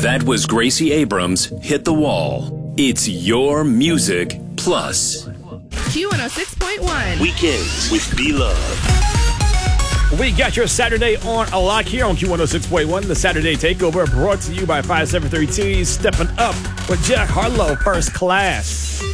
That was Gracie Abrams' Hit the Wall. It's your music plus. Q106.1. Weekends with B-Love. We got your Saturday on a lock here on Q106.1. The Saturday Takeover brought to you by 5732. Stepping up with Jack Harlow, First Class.